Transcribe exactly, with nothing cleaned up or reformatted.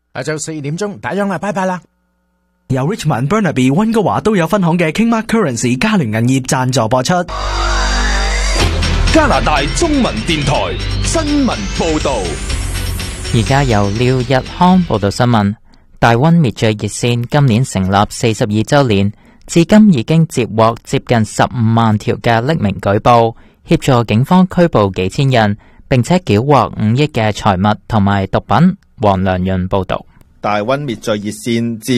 下晝四點鐘打烊啦，拜拜啦。 由 Richmond、Burnaby、溫哥華都有分行嘅 Kingmark Currency 嘉聯銀業贊助播出。 加拿大中文電台新聞報道。 而家由廖日康報道新聞。大溫滅罪熱線今年成立四十二周年，至今已經接獲接近十五萬條嘅匿名舉報，協助警方拘捕幾千人，並且繳獲五億嘅財物同埋毒品。黃良潤報道。 大溫滅罪熱線自